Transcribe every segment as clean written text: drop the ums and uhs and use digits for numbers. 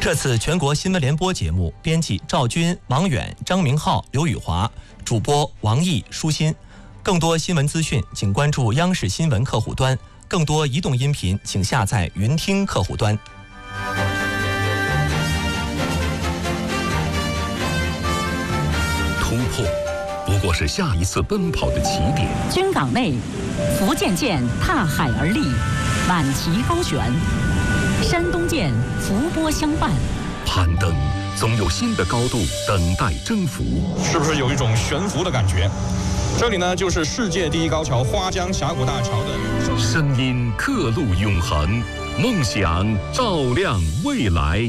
这次全国新闻联播节目，编辑赵军、王远、张明浩、刘宇华，主播王毅、舒心。更多新闻资讯，请关注央视新闻客户端；更多移动音频，请下载云听客户端。 突破不过是下一次奔跑的起点。 军港内，福建舰踏海而立，满旗高悬；山东舰伏波相伴。 攀登总有新的高度等待征服， 是不是有一种悬浮的感觉？这里呢，就是世界第一高桥花江峡谷大桥的声音刻录永恒，梦想照亮未来。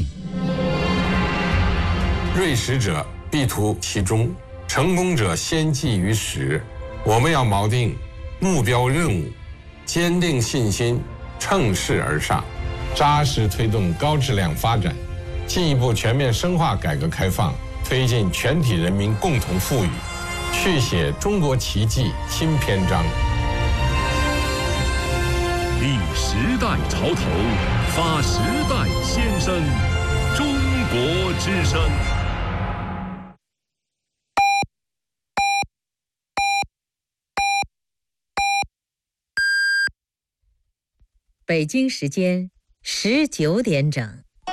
锐识者必图其中，成功者先记于始。我们要锚定目标任务，坚定信心，乘势而上，扎实推动高质量发展，进一步全面深化改革开放，推进全体人民共同富裕，续写中国奇迹新篇章。 立时代潮头，发时代先声，中国之声。 北京时间19点整。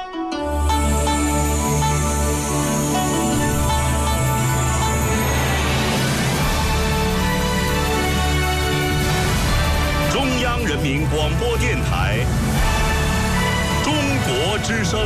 中央人民广播电台，中国之声。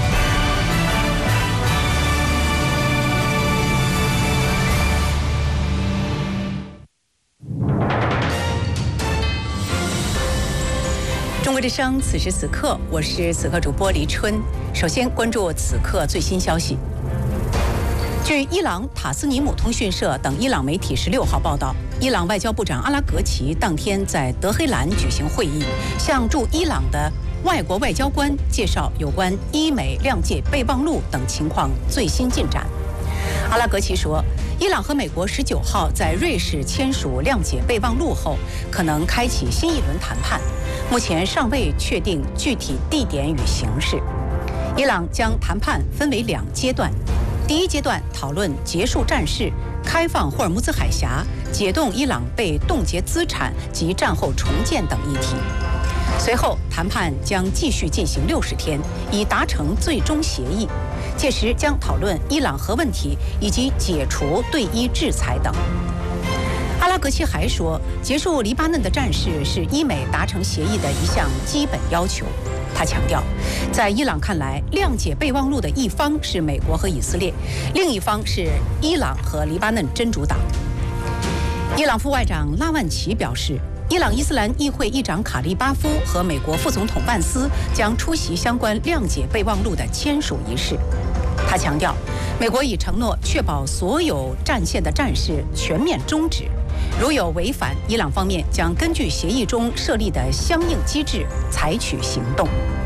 中国之声，此时此刻，我是此刻主播黎春。首先关注此刻最新消息。据伊朗塔斯尼姆通讯社等伊朗媒体16号报道，伊朗外交部长阿拉格齐当天在德黑兰举行会议，向驻伊朗的外国外交官介绍有关伊美谅解备忘录等情况最新进展。阿拉格齐说，伊朗和美国19号在瑞士签署谅解备忘录后，可能开启新一轮谈判，目前尚未确定具体地点与形式。伊朗将谈判分为2阶段，第一阶段讨论结束战事、开放霍尔木兹海峡、解冻伊朗被冻结资产及战后重建等议题。随后，谈判将继续进行60天，以达成最终协议。届时将讨论伊朗核问题以及解除对伊制裁等。阿拉格齐还说，结束黎巴嫩的战事是伊美达成协议的一项基本要求。他强调，在伊朗看来，谅解备忘录的一方是美国和以色列，另一方是伊朗和黎巴嫩真主党。伊朗副外长拉万齐表示，伊朗伊斯兰议会议长卡利巴夫和美国副总统万斯将出席相关谅解备忘录的签署仪式。他强调，美国已承诺确保所有战线的战事全面终止，如有违反，伊朗方面将根据协议中设立的相应机制采取行动。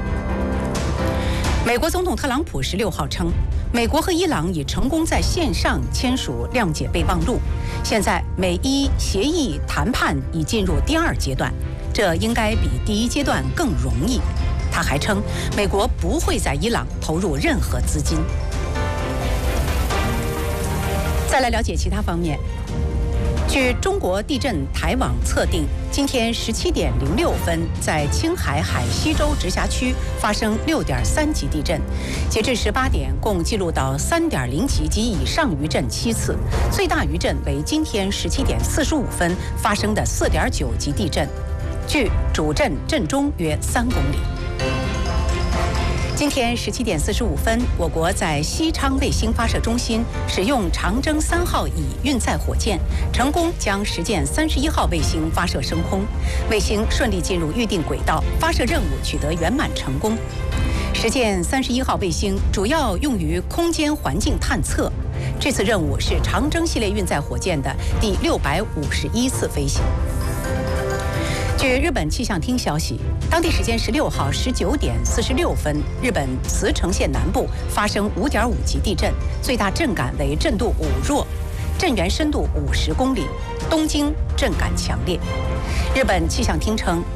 美国总统特朗普16号称，美国和伊朗已成功在线上签署谅解备忘录，现在美伊协议谈判已进入第2阶段，这应该比第1阶段更容易。他还称，美国不会在伊朗投入任何资金。再来了解其他方面。据中国地震台网测定，今天17点06分，在青海海西州直辖区发生6.3级地震。截至18点，共记录到3.0级及以上余震7次，最大余震为今天17点45分发生的4.9级地震，距主震震中约3公里。今天17点45分，我国在西昌卫星发射中心使用长征3号乙运载火箭，成功将实践31号卫星发射升空，卫星顺利进入预定轨道，发射任务取得圆满成功。实践31号卫星主要用于空间环境探测，这次任务是长征系列运载火箭的第651次飞行。据日本气象厅消息，当地时间16号19点46分，日本茨城县南部发生5.5级地震，最大震感为震度5弱，震源深度50公里，东京震感强烈。日本气象厅称，